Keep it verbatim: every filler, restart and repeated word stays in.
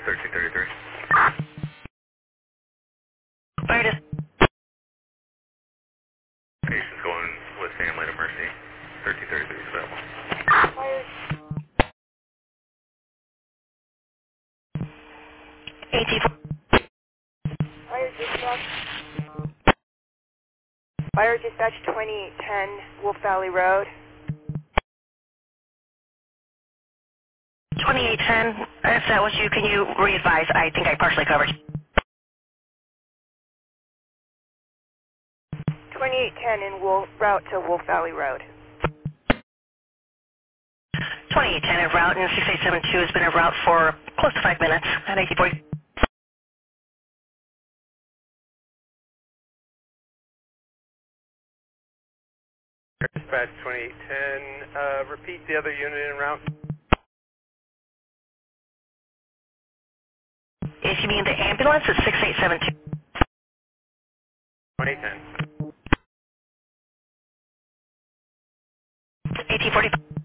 thirteen thirty-three. Fire dis- Patient's going with family to Mercy. thirteen thirty-three is available. AT Fire dispatch. Fire dispatch twenty ten Wolf Valley Road. twenty-eight ten, if that was you, can you re-advise? I think I partially covered. twenty-eight ten in Wolf, route to Wolf Valley Road. twenty-eight ten en route, and six eight seven two has been en route for close to five minutes at eighty forty. Dispatch twenty-eight ten, uh, repeat the other unit en route. If you mean the ambulance, it's six eight seven two. twenty-eight ten. eighteen forty-five.